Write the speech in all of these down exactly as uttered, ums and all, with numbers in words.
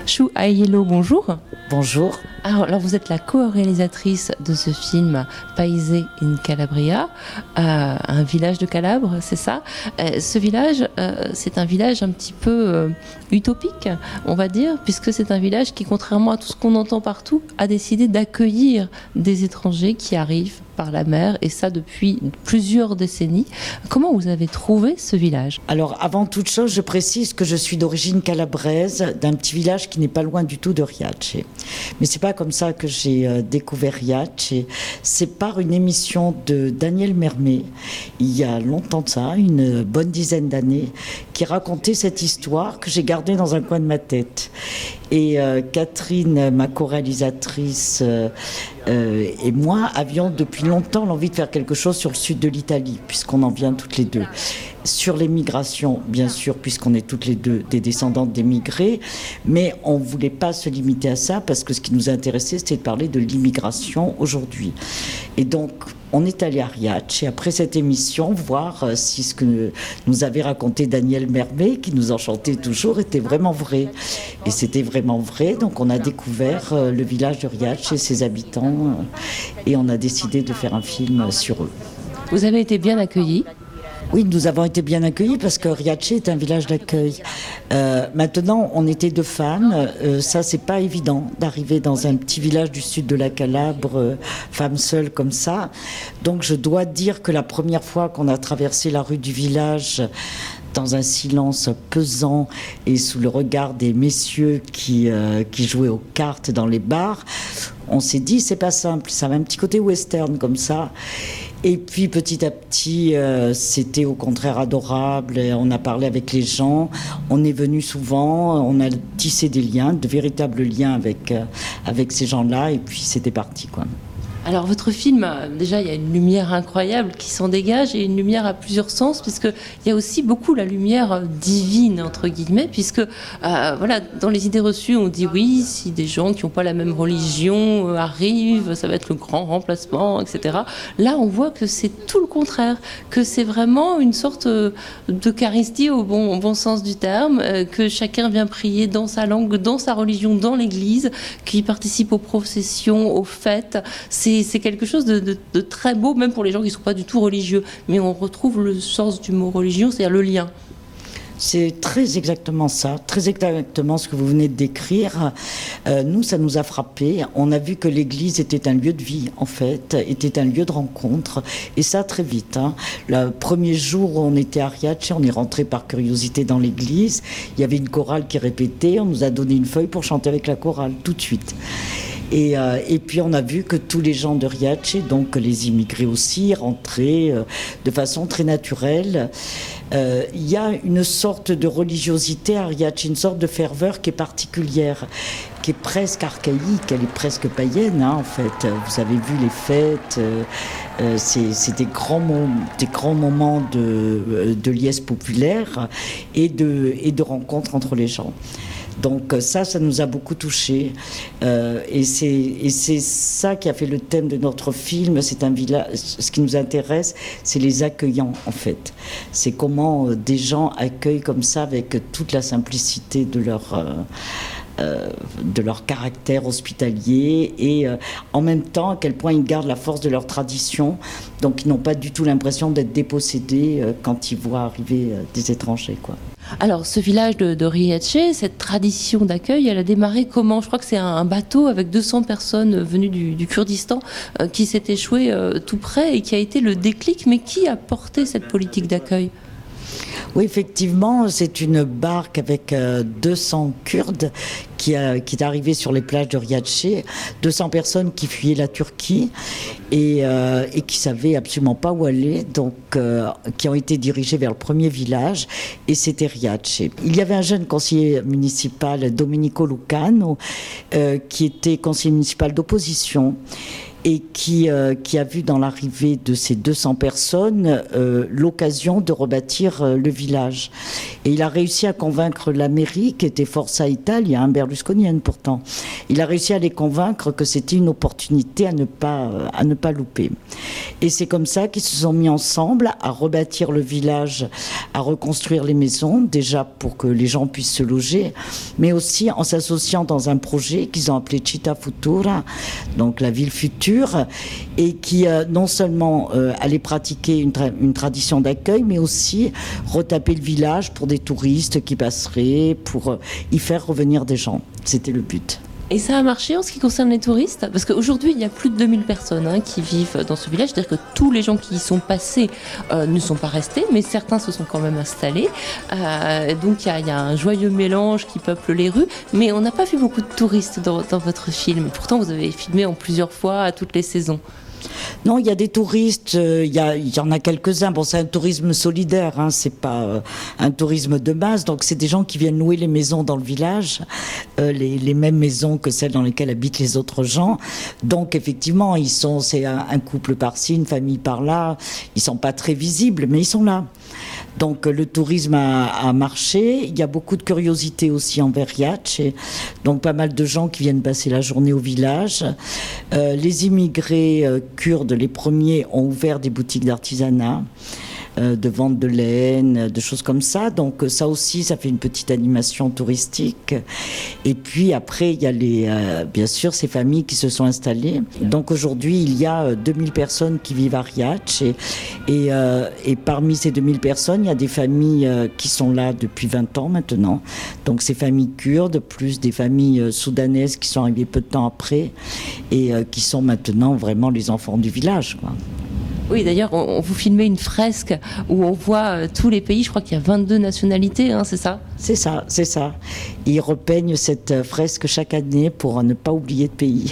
Chou Aiello, bonjour. Bonjour. Alors, alors, vous êtes la co-réalisatrice de ce film Paese in Calabria, euh, un village de Calabre, c'est ça. euh, Ce village, euh, c'est un village un petit peu euh, utopique, on va dire, puisque c'est un village qui, contrairement à tout ce qu'on entend partout, a décidé d'accueillir des étrangers qui arrivent par la mer, et ça depuis plusieurs décennies. Comment vous avez trouvé ce village ? Alors, avant toute chose, je précise que je suis d'origine calabraise, d'un petit village qui n'est pas loin du tout de Riace. Mais c'est pas comme ça que j'ai euh, découvert Riace. C'est par une émission de Daniel Mermet, il y a longtemps de ça, une bonne dizaine d'années, qui racontait cette histoire que j'ai gardée dans un coin de ma tête. Et euh, Catherine, ma co-réalisatrice, euh, euh, et moi avions depuis longtemps l'envie de faire quelque chose sur le sud de l'Italie, puisqu'on en vient toutes les deux. Sur les migrations, bien sûr, puisqu'on est toutes les deux des descendantes d'émigrés, mais on ne voulait pas se limiter à ça, parce que ce qui nous intéressait, c'était de parler de l'immigration aujourd'hui. Et donc, on est allé à Riace, et après cette émission, voir si ce que nous avait raconté Daniel Mermet, qui nous enchantait toujours, était vraiment vrai. Et c'était vraiment vrai, donc on a découvert le village de Riace et ses habitants, et on a décidé de faire un film sur eux. Vous avez été bien accueillis ? Oui, nous avons été bien accueillis parce que Riace est un village d'accueil. Euh, maintenant, on était deux femmes. Euh, ça, c'est pas évident d'arriver dans un petit village du sud de la Calabre, euh, femme seule comme ça. Donc, je dois dire que la première fois qu'on a traversé la rue du village, dans un silence pesant et sous le regard des messieurs qui, euh, qui jouaient aux cartes dans les bars, on s'est dit, c'est pas simple. Ça avait un petit côté western comme ça. Et puis petit à petit, euh, c'était au contraire adorable. On a parlé avec les gens, on est venu souvent, on a tissé des liens, de véritables liens avec, euh, avec ces gens-là, et puis c'était parti, quoi. Alors votre film, déjà il y a une lumière incroyable qui s'en dégage, et une lumière à plusieurs sens, puisqu'il y a aussi beaucoup la lumière divine, entre guillemets, puisque euh, voilà, dans les idées reçues on dit oui, si des gens qui n'ont pas la même religion euh, arrivent, ça va être le grand remplacement, et cetera. Là on voit que c'est tout le contraire, que c'est vraiment une sorte d'eucharistie au bon, au bon sens du terme, euh, que chacun vient prier dans sa langue, dans sa religion, dans l'église, qui participe aux processions, aux fêtes. C'est C'est quelque chose de, de, de très beau, même pour les gens qui ne sont pas du tout religieux. Mais on retrouve le sens du mot religion, c'est-à-dire le lien. C'est très exactement ça, très exactement ce que vous venez de décrire. Euh, nous, ça nous a frappé. On a vu que l'église était un lieu de vie, en fait, était un lieu de rencontre. Et ça, très vite. Hein. Le premier jour où on était à Riace, on est rentré par curiosité dans l'église. Il y avait une chorale qui répétait. On nous a donné une feuille pour chanter avec la chorale, tout de suite. Et, euh, et puis on a vu que tous les gens de Riace, donc les immigrés aussi, rentraient euh, de façon très naturelle. Euh, il y a une sorte de religiosité à Riace, une sorte de ferveur qui est particulière, qui est presque archaïque, elle est presque païenne, hein, en fait. Vous avez vu les fêtes, euh, euh, c'est, c'est des, grands mom- des grands moments de, de liesse populaire et de, et de rencontre entre les gens. Donc ça, ça nous a beaucoup touchés. Euh, et, c'est, et c'est ça qui a fait le thème de notre film. C'est un village. Ce qui nous intéresse, c'est les accueillants, en fait. C'est comment des gens accueillent comme ça, avec toute la simplicité de leur... Euh, Euh, de leur caractère hospitalier, et euh, en même temps à quel point ils gardent la force de leur tradition, donc ils n'ont pas du tout l'impression d'être dépossédés euh, quand ils voient arriver euh, des étrangers, quoi. Alors ce village de, de Riace, cette tradition d'accueil, elle a démarré comment ? Je crois que c'est un, un bateau avec deux cents personnes venues du, du Kurdistan euh, qui s'est échoué euh, tout près et qui a été le déclic, mais qui a porté cette politique d'accueil ? Oui, effectivement, c'est une barque avec euh, deux cents Kurdes qui, a, qui est arrivée sur les plages de Riace, deux cents personnes qui fuyaient la Turquie et, euh, et qui savaient absolument pas où aller, donc euh, qui ont été dirigés vers le premier village, et c'était Riace. Il y avait un jeune conseiller municipal, Domenico Lucano, euh, qui était conseiller municipal d'opposition. et qui, euh, qui a vu dans l'arrivée de ces deux cents personnes euh, l'occasion de rebâtir euh, le village. Et il a réussi à convaincre la mairie, qui était Forza Italia, hein, berlusconienne pourtant, il a réussi à les convaincre que c'était une opportunité à ne pas, à ne pas louper. Et c'est comme ça qu'ils se sont mis ensemble à rebâtir le village, à reconstruire les maisons, déjà pour que les gens puissent se loger, mais aussi en s'associant dans un projet qu'ils ont appelé Città Futura, donc la ville future, et qui euh, non seulement euh, allait pratiquer une, tra- une tradition d'accueil, mais aussi retaper le village pour des touristes qui passeraient, pour euh, y faire revenir des gens. C'était le but. Et ça a marché en ce qui concerne les touristes? Parce qu'aujourd'hui, il y a plus de deux mille personnes hein, qui vivent dans ce village. C'est-à-dire que tous les gens qui y sont passés euh, ne sont pas restés, mais certains se sont quand même installés. Euh, donc il y, y a un joyeux mélange qui peuple les rues. Mais on n'a pas vu beaucoup de touristes dans, dans votre film. Pourtant, vous avez filmé en plusieurs fois à toutes les saisons. Non, il y a des touristes, euh, il, y a, il y en a quelques-uns. Bon, c'est un tourisme solidaire, hein, c'est pas euh, un tourisme de masse. Donc, c'est des gens qui viennent louer les maisons dans le village, euh, les, les mêmes maisons que celles dans lesquelles habitent les autres gens. Donc, effectivement, ils sont, c'est un, un couple par-ci, une famille par-là. Ils sont pas très visibles, mais ils sont là. Donc le tourisme a, a marché. Il y a beaucoup de curiosité aussi envers Riace. Donc pas mal de gens qui viennent passer la journée au village. Euh, les immigrés euh, kurdes, les premiers, ont ouvert des boutiques d'artisanat, euh, de vente de laine, de choses comme ça. Donc ça aussi, ça fait une petite animation touristique. Et puis après, il y a les, euh, bien sûr ces familles qui se sont installées. Donc aujourd'hui, il y a euh, deux mille personnes qui vivent à Riace. Et, et, euh, et parmi ces deux mille personnes, il y a des familles euh, qui sont là depuis vingt ans maintenant. Donc ces familles kurdes, plus des familles euh, soudanaises qui sont arrivées peu de temps après et euh, qui sont maintenant vraiment les enfants du village, quoi. Oui, d'ailleurs, on, on vous filmait une fresque où on voit euh, tous les pays. Je crois qu'il y a vingt-deux nationalités, hein, c'est ça? C'est ça, c'est ça. Ils repeignent cette fresque chaque année pour ne pas oublier de pays.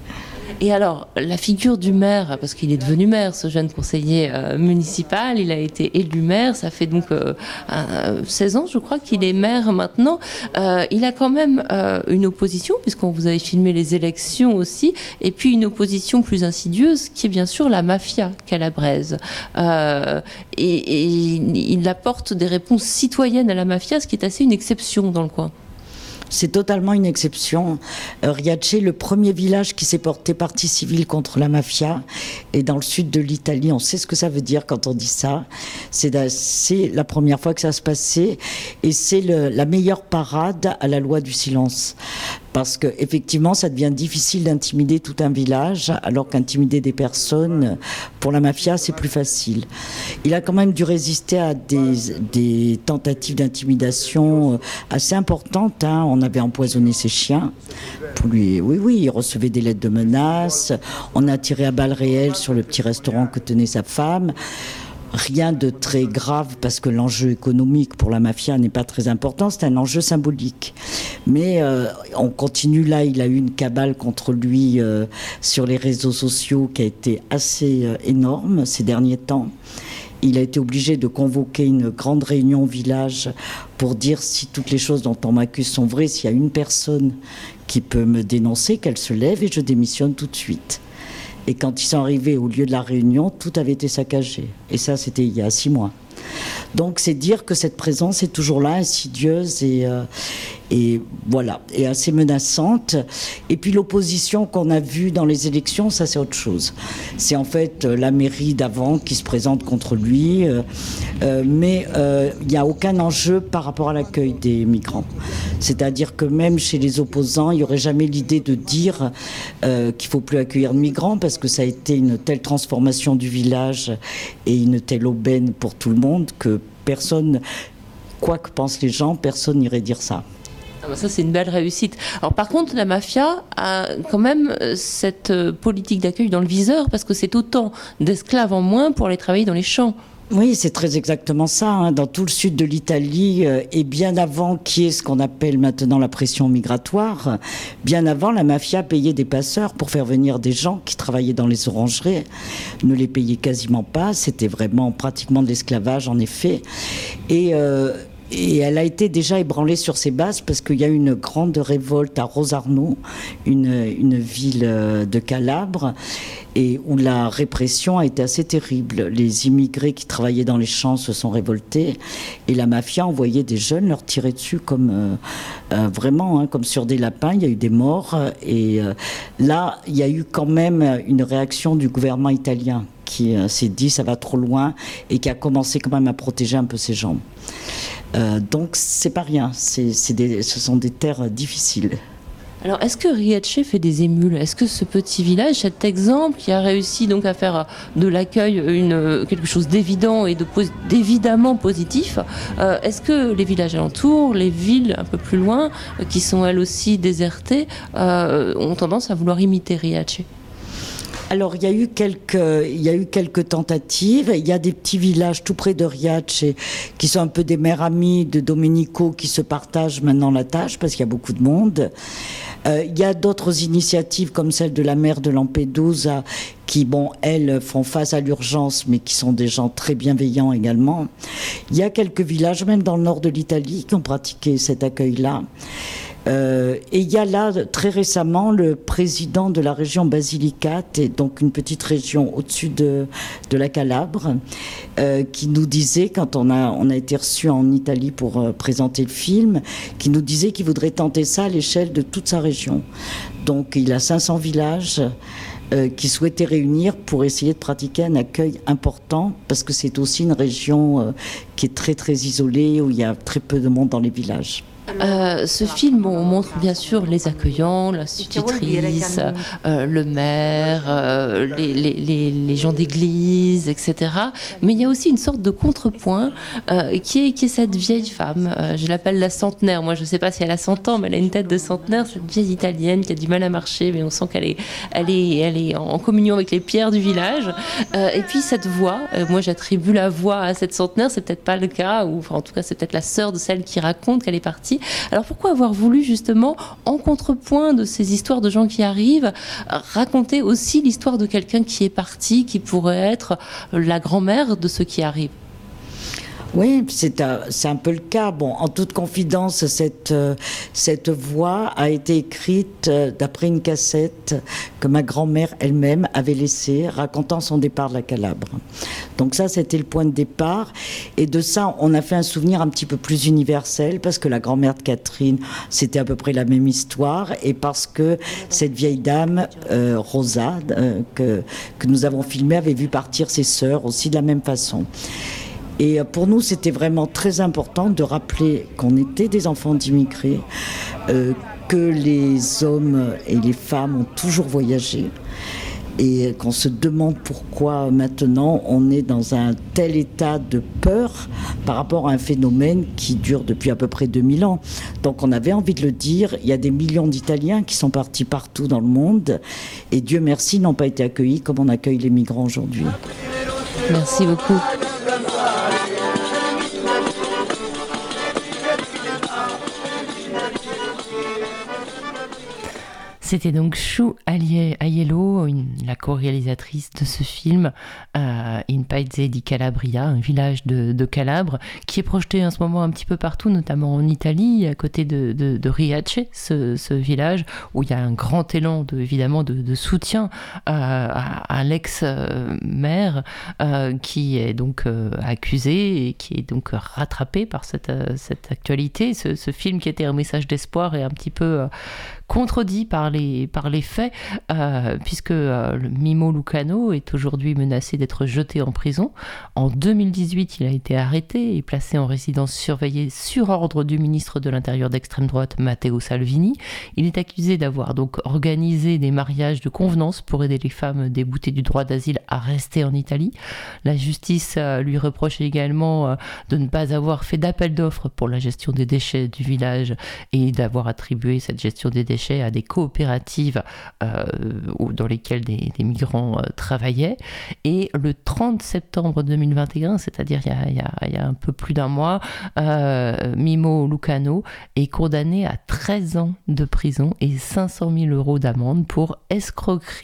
Et alors, la figure du maire, parce qu'il est devenu maire, ce jeune conseiller euh, municipal, il a été élu maire, ça fait donc euh, euh, seize ans, je crois, qu'il est maire maintenant. Euh, il a quand même euh, une opposition, puisqu'on vous avait filmé les élections aussi, et puis une opposition plus insidieuse, qui est bien sûr la mafia calabraise. Euh, et, et il apporte des réponses citoyennes à la mafia, ce qui est assez une exception dans le coin. C'est totalement une exception. Euh, Riace, le premier village qui s'est porté partie civile contre la mafia, est dans le sud de l'Italie. On sait ce que ça veut dire quand on dit ça. C'est la, c'est la première fois que ça se passait, et c'est le, la meilleure parade à la loi du silence. Parce que effectivement, ça devient difficile d'intimider tout un village, alors qu'intimider des personnes, pour la mafia, c'est plus facile. Il a quand même dû résister à des, des tentatives d'intimidation assez importantes, hein. On avait empoisonné ses chiens. Pour lui, oui, oui, il recevait des lettres de menaces. On a tiré à balles réelles sur le petit restaurant que tenait sa femme. Rien de très grave, parce que l'enjeu économique pour la mafia n'est pas très important, c'est un enjeu symbolique. Mais euh, on continue là, il a eu une cabale contre lui euh, sur les réseaux sociaux qui a été assez euh, énorme ces derniers temps. Il a été obligé de convoquer une grande réunion au village pour dire si toutes les choses dont on m'accuse sont vraies, s'il y a une personne qui peut me dénoncer, qu'elle se lève et je démissionne tout de suite. Et quand ils sont arrivés au lieu de la réunion, tout avait été saccagé. Et ça, c'était il y a six mois. Donc, c'est dire que cette présence est toujours là, insidieuse et, euh, et voilà, et assez menaçante. Et puis l'opposition qu'on a vue dans les élections, ça c'est autre chose. C'est en fait la mairie d'avant qui se présente contre lui, euh, euh, mais euh, il n'y a aucun enjeu par rapport à l'accueil des migrants. C'est-à-dire que même chez les opposants, il n'y aurait jamais l'idée de dire euh, qu'il ne faut plus accueillir de migrants, parce que ça a été une telle transformation du village et une telle aubaine pour tout le monde que personne, quoi que pensent les gens, personne n'irait dire ça. Ah bah ça, c'est une belle réussite. Alors, par contre, la mafia a quand même cette politique d'accueil dans le viseur, parce que c'est autant d'esclaves en moins pour aller travailler dans les champs. Oui, c'est très exactement ça, hein. Dans tout le sud de l'Italie, euh, et bien avant qu'il y ait ce qu'on appelle maintenant la pression migratoire, bien avant, la mafia payait des passeurs pour faire venir des gens qui travaillaient dans les orangeries, ne les payait quasiment pas, c'était vraiment pratiquement de l'esclavage en effet. Et... Euh, Et elle a été déjà ébranlée sur ses bases parce qu'il y a eu une grande révolte à Rosarno, une, une ville de Calabre, et où la répression a été assez terrible. Les immigrés qui travaillaient dans les champs se sont révoltés et la mafia envoyait des jeunes leur tirer dessus comme euh, euh, vraiment hein, comme sur des lapins. Il y a eu des morts et euh, là il y a eu quand même une réaction du gouvernement italien qui euh, s'est dit ça va trop loin et qui a commencé quand même à protéger un peu ces gens. Euh, donc c'est pas rien, c'est, c'est des, ce sont des terres difficiles. Alors, est-ce que Riace fait des émules ? Est-ce que ce petit village, cet exemple qui a réussi donc à faire de l'accueil une, quelque chose d'évident et de, d'évidemment positif, euh, est-ce que les villages alentours, les villes un peu plus loin, qui sont elles aussi désertées, euh, ont tendance à vouloir imiter Riace ? Alors, il y a eu quelques, il y a eu quelques tentatives. Il y a des petits villages tout près de Riace qui sont un peu des meilleurs amis de Domenico qui se partagent maintenant la tâche parce qu'il y a beaucoup de monde. Euh, il y a d'autres initiatives comme celle de la maire de Lampedusa qui, bon, elles font face à l'urgence mais qui sont des gens très bienveillants également. Il y a quelques villages, même dans le nord de l'Italie, qui ont pratiqué cet accueil-là. Euh, et il y a là, très récemment, le président de la région Basilicate, et donc une petite région au-dessus de, de la Calabre, euh, qui nous disait, quand on a, on a été reçu en Italie pour euh, présenter le film, qui nous disait qu'il voudrait tenter ça à l'échelle de toute sa région. Donc il a cinq cents villages euh, qui souhaitaient réunir pour essayer de pratiquer un accueil important, parce que c'est aussi une région euh, qui est très très isolée, où il y a très peu de monde dans les villages. Euh, ce film, on montre bien sûr les accueillants, l'institutrice, euh, le maire, euh, les, les, les, les gens d'église, et cetera. Mais il y a aussi une sorte de contrepoint euh, qui, est, qui est cette vieille femme. Euh, je l'appelle la centenaire. Moi, je ne sais pas si elle a cent ans, mais elle a une tête de centenaire. Cette vieille italienne qui a du mal à marcher, mais on sent qu'elle est, elle est, elle est en communion avec les pierres du village. Euh, et puis cette voix, euh, moi j'attribue la voix à cette centenaire. C'est peut-être pas le cas, ou enfin, en tout cas c'est peut-être la sœur de celle qui raconte qu'elle est partie. Alors pourquoi avoir voulu justement, en contrepoint de ces histoires de gens qui arrivent, raconter aussi l'histoire de quelqu'un qui est parti, qui pourrait être la grand-mère de ceux qui arrivent ? Oui, c'est un, c'est un peu le cas. Bon, en toute confidence, cette, euh, cette voix a été écrite euh, d'après une cassette que ma grand-mère elle-même avait laissée, racontant son départ de la Calabre. Donc ça, c'était le point de départ. Et de ça, on a fait un souvenir un petit peu plus universel, parce que la grand-mère de Catherine, c'était à peu près la même histoire, et parce que cette vieille dame, euh, Rosa, euh, que, que nous avons filmée, avait vu partir ses sœurs aussi de la même façon. Et pour nous, c'était vraiment très important de rappeler qu'on était des enfants d'immigrés, euh, que les hommes et les femmes ont toujours voyagé et qu'on se demande pourquoi maintenant on est dans un tel état de peur par rapport à un phénomène qui dure depuis à peu près deux mille ans. Donc on avait envie de le dire, il y a des millions d'Italiens qui sont partis partout dans le monde et Dieu merci n'ont pas été accueillis comme on accueille les migrants aujourd'hui. Merci beaucoup. C'était donc Chou Aiello, une, la co-réalisatrice de ce film, euh, In Paese di Calabria, un village de, de Calabre, qui est projeté en ce moment un petit peu partout, notamment en Italie, à côté de, de, de Riace, ce, ce village, où il y a un grand élan de, évidemment de, de soutien euh, à, à l'ex-maire, euh, qui est donc euh, accusé et qui est donc rattrapé par cette, euh, cette actualité. Ce, ce film qui était un message d'espoir est un petit peu euh, contredit par les, par les faits, euh, puisque euh, le Mimmo Lucano est aujourd'hui menacé d'être jeté en prison. En deux mille dix-huit, il a été arrêté et placé en résidence surveillée sur ordre du ministre de l'Intérieur d'extrême droite, Matteo Salvini. Il est accusé d'avoir donc organisé des mariages de convenance pour aider les femmes déboutées du droit d'asile à rester en Italie. La justice euh, lui reproche également euh, de ne pas avoir fait d'appel d'offres pour la gestion des déchets du village et d'avoir attribué cette gestion des déchets à des coopératives euh, dans lesquelles des, des migrants euh, travaillaient. Et le trente septembre deux mille vingt et un, c'est-à-dire il y a, il y a, il y a un peu plus d'un mois, euh, Mimmo Lucano est condamné à treize ans de prison et cinq cent mille euros d'amende pour escroquerie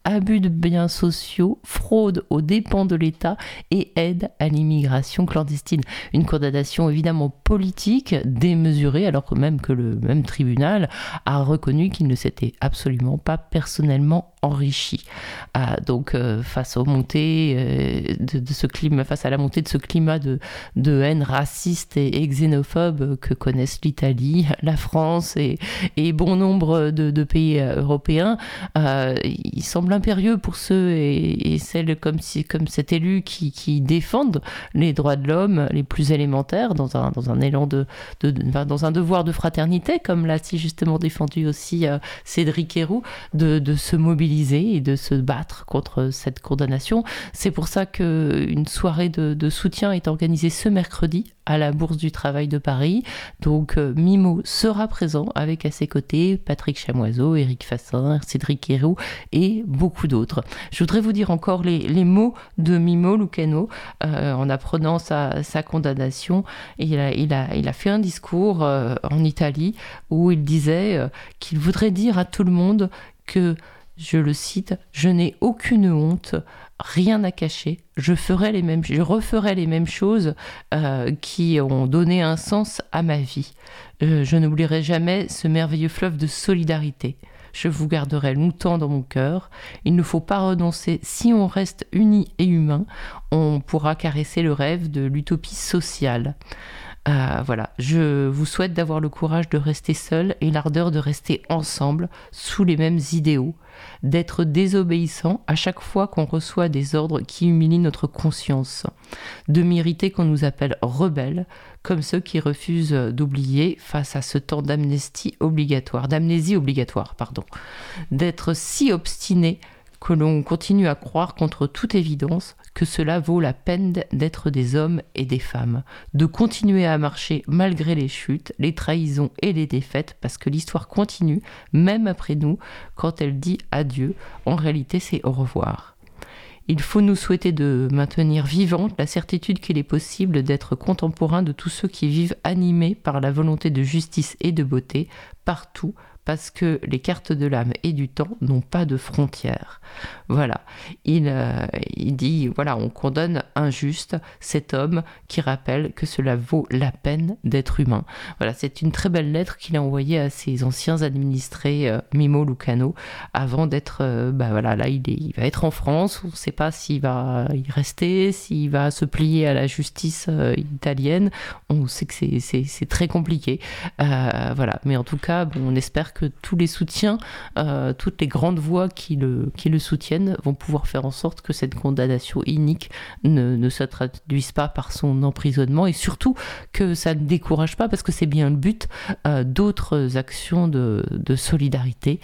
abus de biens sociaux, fraude aux dépens de l'État et aide à l'immigration clandestine. Une condamnation évidemment politique, démesurée, alors que même que le même tribunal a reconnu qu'il ne s'était absolument pas personnellement enrichi. Ah, donc euh, face aux montées euh, de, de ce climat, face à la montée de ce climat de, de haine raciste et, et xénophobe que connaissent l'Italie, la France et, et bon nombre de, de pays européens, euh, il semble impérieux pour ceux et, et celles comme, si, comme cet élu qui, qui défendent les droits de l'homme les plus élémentaires dans un, dans un élan de, de, de dans un devoir de fraternité, comme l'a si justement défendu aussi euh, Cédric Herrou, de, de se mobiliser et de se battre contre cette condamnation. C'est pour ça qu'une soirée de, de soutien est organisée ce mercredi à la Bourse du Travail de Paris. Donc euh, Mimo sera présent avec à ses côtés Patrick Chamoiseau, Éric Fassin, Cédric Herrou et beaucoup d'autres. Je voudrais vous dire encore les, les mots de Mimo Lucano euh, en apprenant sa, sa condamnation. Il a, il, a, il a fait un discours euh, en Italie où il disait euh, qu'il voudrait dire à tout le monde que, je le cite, « Je n'ai aucune honte, rien à cacher, je, ferai les mêmes, je referai les mêmes choses euh, qui ont donné un sens à ma vie. Euh, je n'oublierai jamais ce merveilleux fleuve de solidarité. Je vous garderai longtemps dans mon cœur. Il ne faut pas renoncer. Si on reste unis et humains, on pourra caresser le rêve de l'utopie sociale. » Euh, voilà, je vous souhaite d'avoir le courage de rester seul et l'ardeur de rester ensemble sous les mêmes idéaux, d'être désobéissant à chaque fois qu'on reçoit des ordres qui humilient notre conscience, de mériter qu'on nous appelle rebelles, comme ceux qui refusent d'oublier face à ce temps d'amnistie obligatoire, d'amnésie obligatoire, pardon, d'être si obstinés que l'on continue à croire contre toute évidence que cela vaut la peine d'être des hommes et des femmes, de continuer à marcher malgré les chutes, les trahisons et les défaites, parce que l'histoire continue, même après nous, quand elle dit adieu, en réalité c'est au revoir. Il faut nous souhaiter de maintenir vivante la certitude qu'il est possible d'être contemporain de tous ceux qui vivent animés par la volonté de justice et de beauté, partout, parce que les cartes de l'âme et du temps n'ont pas de frontières. Voilà, il, euh, il dit, voilà, on condamne injuste cet homme qui rappelle que cela vaut la peine d'être humain. Voilà, c'est une très belle lettre qu'il a envoyée à ses anciens administrés, euh, Mimo Lucano, avant d'être, euh, bah voilà, là il, est, il va être en France, on ne sait pas s'il va y rester, s'il va se plier à la justice euh, italienne, on sait que c'est, c'est, c'est très compliqué, euh, voilà, mais en tout cas, bon, on espère que que tous les soutiens, euh, toutes les grandes voix qui le, qui le soutiennent vont pouvoir faire en sorte que cette condamnation inique ne, ne se traduise pas par son emprisonnement et surtout que ça ne décourage pas, parce que c'est bien le but, euh, d'autres actions de, de solidarité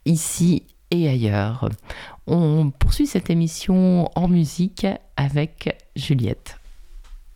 ici et ailleurs. On poursuit cette émission en musique avec Juliette.